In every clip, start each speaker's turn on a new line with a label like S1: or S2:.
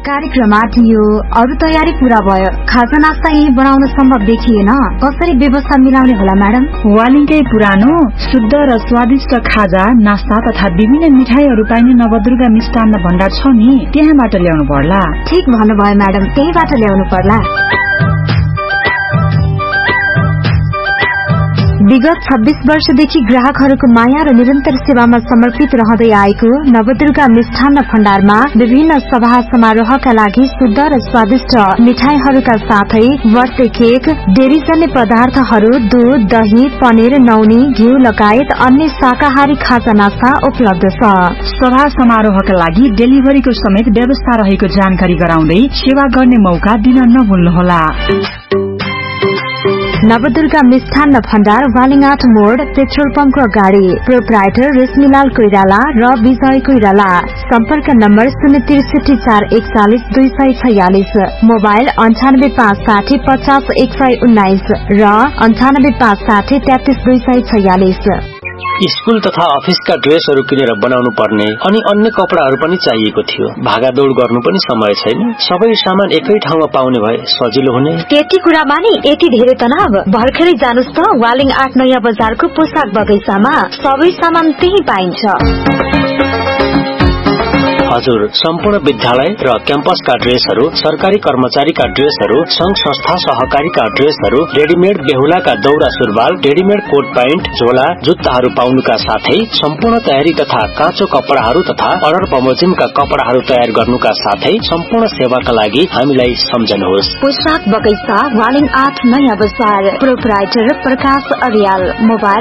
S1: कार्यक्रममा थियो। अरु तयारी पूरा भयो, खाजा नास्ता यही बनाउन सम्भव देखिएन। कसरी व्यवस्था मिलाउने होला म्याडम?
S2: वालिङकै पुरानो शुद्ध र स्वादिष्ट खाजा नास्ता तथा विभिन्न मिठाईहरू पाइने नवदुर्गा मिष्टान्न भण्डार छ नि, त्यहाँबाट ल्याउनु पर्ला।
S1: ठीक भन्नुभयो म्याडम, त्यहीबाट ल्याउनु पर्ला। विगत 26 वर्षदेखि ग्राहकहरूको माया र निरन्तर सेवामा समर्पित रहँदै आएको नवदुर्गा मिष्ठान्न भण्डारमा विभिन्न सभा समारोहका लागि शुद्ध र स्वादिष्ट मिठाईहरूका साथै बर्थडे केक, डेरीजन्य पदार्थहरू, दूध, दही, पनिर, नौनी, घिउ लगायत अन्य शाकाहारी खाजा नास्ता उपलब्ध छ।
S2: सभा समारोहका लागि डेलिभरीको समेत व्यवस्था रहेको जानकारी गराउँदै सेवा गर्ने मौका दिन नभुल्नुहोला।
S1: नवदुर्गा मिष्ठान्न भण्डार, वालिङ 8 मोड, पेट्रोल पम्पको अगाडि। प्रोप्राइटर रेशमीलाल कोइराला र विजय कोइराला। सम्पर्क नम्बर 06341400246, मोबाइल 9856050119 र 9856333246।
S3: स्कूल तथा अफिसका ड्रेसहरू किनेर बनाउनु पर्ने अनि अन्य कपडाहरू पनि चाहिएको थियो। भागादौड गर्नु पनि समय छैन। सबै सामान एकै ठाउँमा पाउने भए सजिलो हुने।
S1: त्यति कुरामा नि यति धेरै तनाव? भर्खरै जानुस् त वालिङ 8 नयाँ बजारको पोसाक बगैँचामा। सबै सामान त्यही पाइन्छ।
S3: हजुर, सम्पूर्ण विद्यालय र क्याम्पसका ड्रेसहरू, सरकारी कर्मचारीका ड्रेसहरू, संघ संस्था सहकारीका ड्रेसहरू, रेडीमेड बेहुलाका दौरा सुरुवाल, रेडीमेड कोट प्यान्ट, झोला, जुत्ताहरू पाउनुका साथै सम्पूर्ण तयारी तथा काँचो कपडाहरू तथा अर्डर बमोजिमका कपडाहरू तयार गर्नुका साथै सम्पूर्ण सेवाका लागि हामीलाई सम्झनुहोस्।
S1: पोसाक बगैँचा, वालिङ 8 नयाँ बजार। प्रोप्राइटर प्रकाश अर्याल। मोबाइल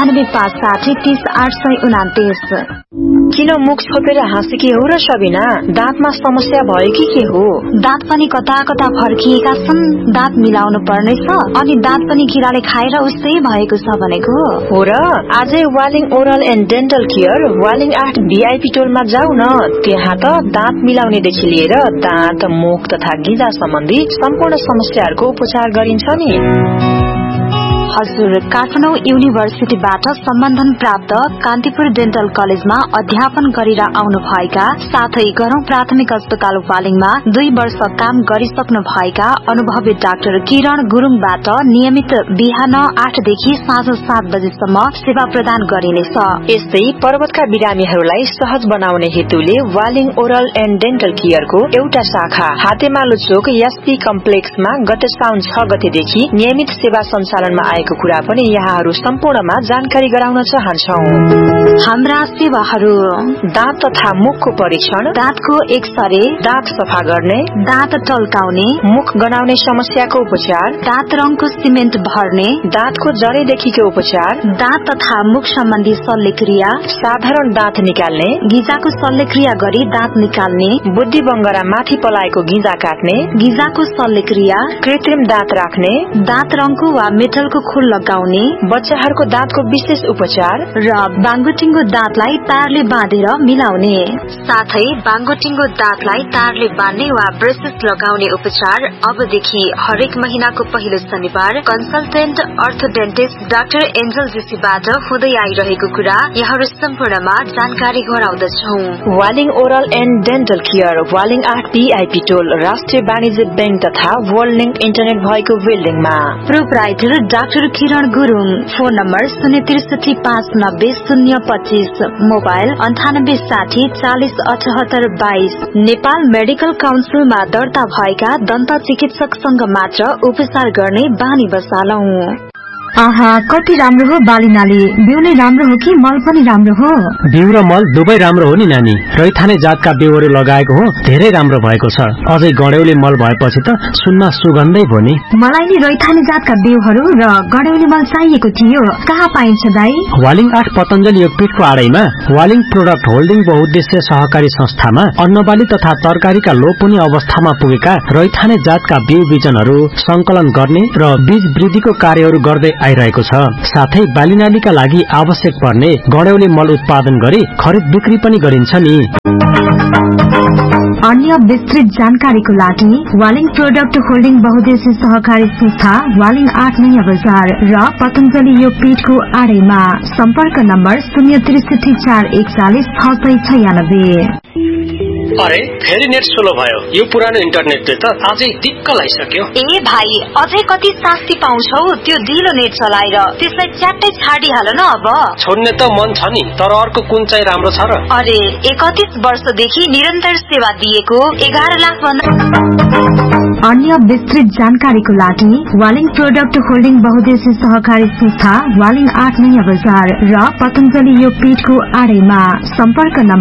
S1: 9856030829।
S4: किन मुख छोपेर हाँसेकी हो र सबिना? दाँतमा समस्या भयो कि के हो?
S1: दाँत पनि कता कता फर्किएका छन्। दाँत मिलाउनु पर्नेछ अनि दाँत पनि किराले खाएर उस्तै भएको छ भनेको
S4: हो र। आजै Waling oral and dental care Waling 8 VIP टोलमा जाऊ न। त्यहाँ त दाँत मिलाउनेदेखि लिएर दाँत, मुख तथा गिजा सम्बन्धी सम्पूर्ण समस्याहरूको उपचार गरिन्छ नि।
S1: हजुर, काठमाडौँ युनिभर्सिटीबाट सम्बन्धन प्राप्त कान्तिपुर डेन्टल कलेजमा अध्यापन गरेर आउनु भएका साथै गरौं प्राथमिक अस्पताल वालिङमा 2 वर्ष काम गरिसक्नु भएका अनुभवी डाक्टर किरण गुरुङबाट नियमित बिहान 8 देखि साँझ 7 बजेसम्म सेवा प्रदान गरिनेछ।
S4: यस्तै पर्वतका बिरामीहरूलाई सहज बनाउने हेतुले वालिङ ओरल एन्ड डेन्टल केयरको एउटा शाखा हातेमालो चोक एसपी कम्प्लेक्समा गत साउन 6 गतेदेखि नियमित सेवा सञ्चालनमा आएको कुरा पनि यहाँहरू सम्पूर्णमा जानकारी गराउन चाहन्छौ।
S1: हाम्रा सेवाहरू:
S4: दाँत तथा मुखको परीक्षण,
S1: दाँतको एक्सरे,
S4: दाँत सफा गर्ने,
S1: दाँत टल्काउने,
S4: मुख गनाउने समस्याको उपचार,
S1: दाँत रङको सिमेन्ट भर्ने,
S4: दाँतको जडेदेखिको उपचार,
S1: दाँत तथा मुख सम्बन्धी शल्यक्रिया,
S4: साधारण दाँत निकाल्ने,
S1: गिजाको शल्यक्रिया गरी दाँत निकाल्ने,
S4: बुद्धि बङ्गरा माथि पलाएको गिजा काट्ने,
S1: गिजाको शल्यक्रिया,
S4: कृत्रिम दाँत राख्ने,
S1: दाँत रङको वा मेटलको खुल लगाउने,
S4: बच्चाहरूको दाँतको विशेष उपचार
S1: र बाङ्गोटिङ्गो दाँतलाई तारले बाँधेर मिलाउने, साथै बाङ्गोटिङ्गो दाँतलाई तारले बाँध्ने वा ब्रेसेस लगाउने उपचार अबदेखि हरेक महिनाको पहिलो शनिबार कन्सल्टेन्ट अर्थोडेन्टिस्ट डाक्टर एन्जल जेसीबाट हुँदै आइरहेको कुरा यहाँहरू सम्पूर्णमा जानकारी गराउँदछौ।
S4: Waling oral and dental care Waling 8 VIP टोल राष्ट्रिय वाणिज्य बैंक तथा वर्ल्ड लिंक इन्टरनेट भएको बिल्डिङमा।
S1: प्रोप्राइटर डाक्टर किरण Gurung. Phone number 063590025, mobile 9860407822। Nepal medical काउन्सिलमा दर्ता भएका दन्त चिकित्सकसँग मात्र उपचार गर्ने बानी बसालौं। आहा, कति राम्रो हो बाली नाली। बिउ नै राम्रो हो कि मल पनि राम्रो हो?
S3: बिउ र मल दुवै राम्रो हो नि नानी। रैथाने जातका बिउहरू लगाएको हो, धेरै राम्रो भएको छ। अझै गडेउली मल भएपछि त सुन्न सुगन्धै भयो नि।
S1: मलाई नि रैथाने जातका बिउहरू र गडेउली मल चाहिएको थियो। कहाँ पाइन्छ दाई?
S3: वालिङ 8 पतञ्जलि योगपीठको आडैमा वालिङ प्रोडक्ट होल्डिङ बहुउद्देश्य सहकारी संस्थामा अन्नबाली तथा तरकारीका लोपनी अवस्थामा पुगेका रैथाने जातका बिउ बिजनहरू संकलन गर्ने र बीज वृद्धिको कार्यहरू गर्दै आइरहेको छ। साथै बालीनालीका लागि आवश्यक पर्ने गडेउली मल उत्पादन गरी खरिद बिक्री पनि गरिन्छ नि।
S1: अन्य विस्तृत जानकारीको लागि वालिङ प्रोडक्ट होल्डिङ बहुउद्देश्य सहकारी संस्था वालिङ 8 नयाँ बजार र पतञ्जलि योगपीठको आडैमा। सम्पर्क नम्बर 06341406696।
S3: अरे फेरि नेट स्लो भयो। यो पुरानो इन्टरनेटले त अझै दिक्क लागिसक्यो।
S1: ए भाइ, अझै कति शास्ति पाउँछौ त्यो ढिलो नेट चलाएर? त्यसलाई च्याट्टै छाडिहाल न अब।
S3: छोड्ने त मन छ नि, तर अर्को कुन चाहिँ राम्रो छ र?
S1: अरे 31 वर्षदेखि निरन्तर सेवा दिएको 11 लाख भन्दा। अन्य विस्तृत जानकारीको लागि वालिङ प्रोडक्ट होल्डिङ बहुद्देश्य सहकारी संस्था, वालिङ 8 नयाँ बजार र पतञ्जलि योगपीठको आडैमा। सम्पर्क